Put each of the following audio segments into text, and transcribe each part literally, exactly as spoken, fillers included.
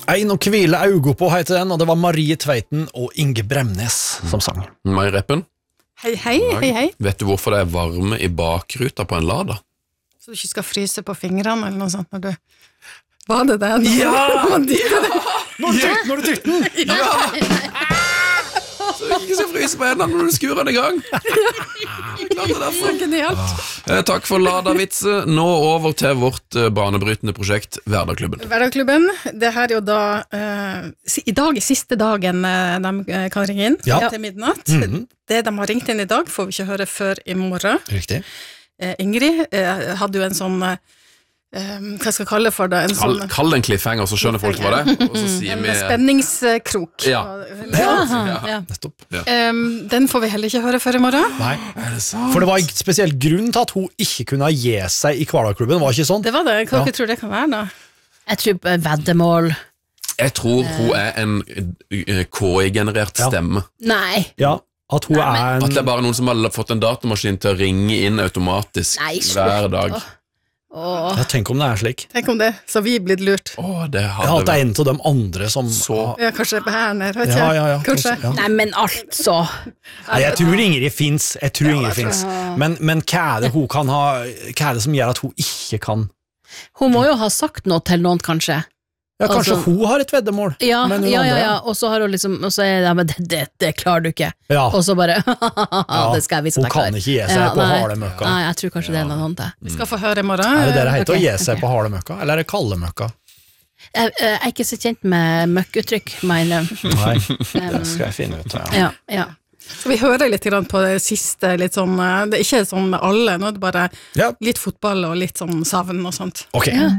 Ein og hvile augo på heter den, og det var Marie Tveiten og Inge Bremnes som sang. Mai Reppen. Hei, hei, hei, hei. Vet du hvorfor det er varme i bakruta på en Lada? Så du ikke skal fryse på fingrene eller noe sånt når du... Var det det? Ja! Man dyrer det. Når du tykte, når du tykte den! Ja! Så ikke skal fryse på hendene når du skur den i gang. Klart det derfor. Genialt. Eh, takk for Lada-vitse. Nå over til vårt eh, banebrytende prosjekt Hverdagsklubben. Hverdagsklubben, det her er jo da uh, I dag er siste dagen uh, de uh, kan ringe inn Ja. til midnatt. Mhm. Det de har ringt inn i dag får vi ikke høre før i morgen. Riktig. uh, Ingrid uh, hadde jo en sånn uh, um, hva skal jeg kalle for det? En Kall, sånn kall det en cliffhanger, så skjønner folk hva det er. Og så sier en vi spenningskrok. Ja. Aha, ja. Nettopp. Um, den får vi heller ikke høre før i morgen. Nei, Er det sant? for det var en spesiell grunn til at hun ikke kunne gi seg i Hverdagsklubben, var ikke sånn? Det var det. Hva Ja. dere tror det kan være da? Jeg tror på veddemål. Jeg tror hun er en eh, K I-generert Ja. stemme. Nei. Ja, at hun er At det er en... bare noen som har fått en datamaskin til å ringe inn automatisk Nei, slutt. hver dag. Åh. Ja, tenk om det er slik. Tenk om det, så vi er blitt lurt. Å, det Ja, hadde at det er vært en av de andre som... så Ja, kanskje Berner, vet ikke Ja, jeg. ja, ja. Kanskje. Ja. Nei, men altså. Nei, jeg tror Ingrid finnes, jeg tror Ingrid finnes. Men, men hva er det hun kan ha, hva er det som gjør at hun ikke kan? Hun må jo ha sagt noe til noen, kanskje. Ja, kanskje Altså- hun har et veddemål, Ja, men hun ja, ja, andre... ja. Og så har hun liksom Og så er det, ja, men det, det, det klarer du ikke. Ja, Og så bare ja, Det skal jeg vise hun deg kan klar. ikke gi seg Ja, på nei. harde møkka. Nei, jeg tror kanskje det er noe sånt. jeg. Vi skal få høre i morgen. Er det det det heter Ok, å gi seg ok. på harde møkka, eller er det kalde møkka? Jeg, jeg er ikke så kjent med møkkuttrykk, må jeg innrømme. Nei, det skal jeg finne ut. Ja. Ja, ja. Skal vi høre litt grann på det siste, litt sånn, eh, det er ikke sånn med alle, nå er det bare Ja, litt fotball og litt sånn savn og sånt. ok. Ja.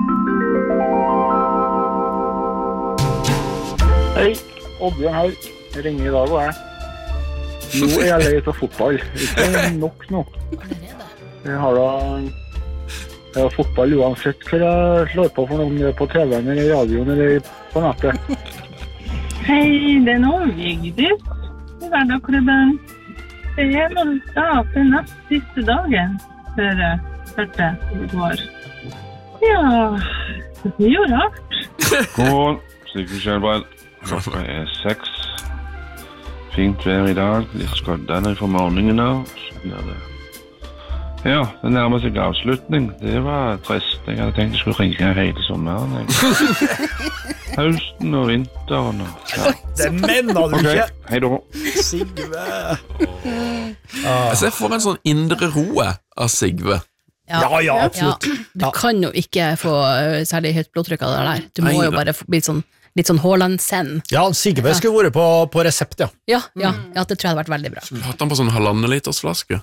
Hei, Oddbjørn her. Jeg ringer i dag og jeg. Nå er jeg lei av fotball. Ikke nok nå. Jeg har da jeg har fotball uansett hva jeg slår på for noen på T V-en eller i radioen eller på nettet. Hei, det er nå Vigdis i Hverdagsklubben. Det er noen dag til nest siste dagen før jeg hørte i går. Ja, det blir jo rart. God, Sigurd Kjellbrand. Klokka er seks. Fint vær i dag. Litt skoddende fra morgenen av. Så blir det... Ja, det nærmer seg avslutning. Det var trist. Jeg hadde tenkt jeg skulle ringe hele sommeren. Jeg. Høsten og vinteren og... Ja. Det mener du Ok, ikke, hei da. Sigve. Jeg ser for meg en sånn indre roe av Sigve. Ja, ja, absolutt. Du Ja. kan jo ikke få ø, særlig høyt blodtrykk av det der. Du må Nei, jo da. bare få- bli sånn, litt sånn Haaland-send. Ja, Sigve skulle vært på, på resept, ja. Ja, ja, ja, det tror jeg hadde vært veldig bra. Hatt han på sånn halvannen liters flaske.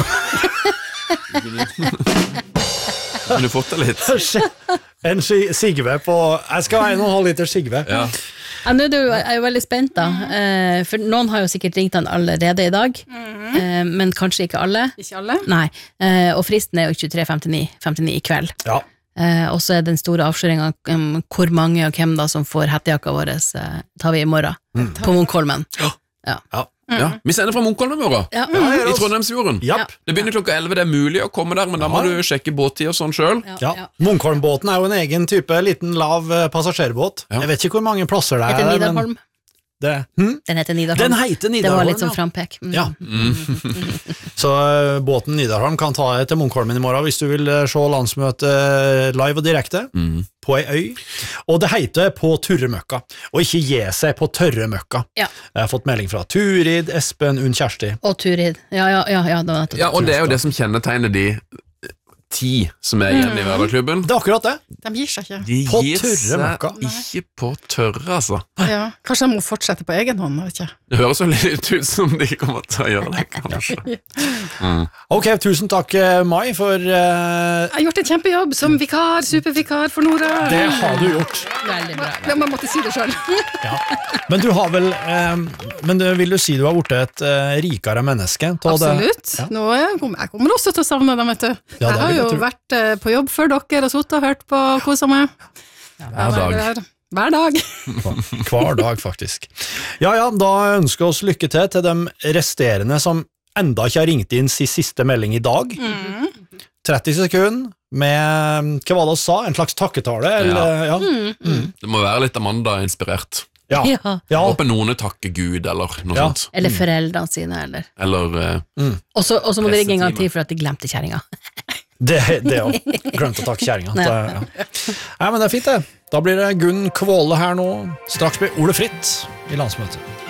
Kunne du fått det litt? En Si- Sigve på... Jeg skal være noen halv liter Sigve. Ja. Ja, nå er du, jeg er jo veldig spent da, eh, for noen har jo sikkert ringt han allerede i dag, eh, men kanskje ikke alle. Ikke alle? Nei, eh, og fristen er jo tjuetre femtini femtini i kveld. Ja. Eh, og så er den store avsløringen om hvor mange og hvem da som får hettejakka vår, eh, tar vi i morgen, på Munkholmen. Ja. Vi sender fra Munkholm i morgen, Ja. i Trondheimsfjorden. Japp. Det begynner klokka elleve, det er mulig å komme der, men da må Ja. du sjekke båttid og sånn selv. Ja. Munkholmbåten er jo en egen type, liten lav eh, passasjerbåt. Ja. Jeg vet ikke hvor mange plasser det er. Heter der, men Nidarholm. Det, hm? Den heter Nidarholm. Den heter Det Nidarholm, var litt sånn ja. frampek. Mm. Ja. Så eh, båten Nidarholm kan ta deg til Munkholmen i morgen hvis du vil eh, se landsmøtet live og direkte på ei øy. Og det heter På Turremøkka, og ikke gi seg på tørremøkka. Ja. Jeg har fått melding fra Turid, Espen, Unn Kjersti. Og Turid. Ja, ja, ja, ja, det var nettopp. Ja, og det er jo det som kjennetegner de ti som er igjen i Hverdagsklubben. Det er akkurat det. De gir seg ikke. De På gir tørre seg møkka. ikke på tørre, altså. Ja. Kanskje de må fortsette på egen hånd, vet ikke. Det høres jo litt ut som de kommer til å gjøre det, kanskje. Ok, tusen takk eh, Mai for eh, Jeg har gjort en kjempejobb som vikar, supervikar for Nora. det har du gjort. Veldig bra. Ja, man måtte si det selv. Ja. Men du har vel eh, Men det- vil du si du har blitt et eh, rikere menneske? Ta det- Absolutt. Ja. Nå er jeg, kom- jeg kommer også til å savne dem, vet du. Ja, det jeg har vil jeg jo tro. vært eh, på jobb før dere og suttet og hørt på og koset meg. Hver dag. Hver dag. Hver dag, faktisk. Ja, ja, da ønsker vi oss lykke til til de resterende som enda ikke har ringt inn sin siste melding i dag. tretti sekunder med, hva var det hun sa, en slags takketale? Eller, ja. Mm, mm. Det må være litt Amanda-inspirert. Ja. Ja. Ja. Håper noen takker Gud, eller noe Ja. sånt. Eller foreldrene sine, eller. Eller eh, Og så og så må det ligge en gang Pressetime. til for at de glemte kjerringa. Det, det også. Glemte å takke kjæringa. Ja. Ja. Nei, men det er fint det. Da blir det Gunn Kvåle her nå. Straks blir Ole Fritt i landsmøtet.